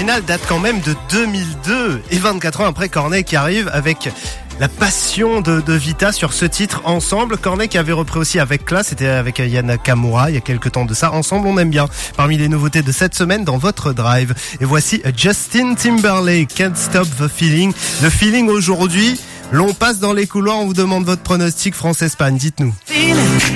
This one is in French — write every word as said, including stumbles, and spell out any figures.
original date quand même de deux mille deux et vingt-quatre ans après, Corneille qui arrive avec la passion de, de Vita sur ce titre Ensemble. Corneille qui avait repris aussi avec classe, c'était avec Yana Kamura il y a quelques temps de ça. Ensemble on aime bien. Parmi les nouveautés de cette semaine dans votre drive. Et voici Justin Timberlake, Can't Stop the Feeling. Le feeling aujourd'hui, l'on passe dans les couloirs, on vous demande votre pronostic France-Espagne, dites-nous.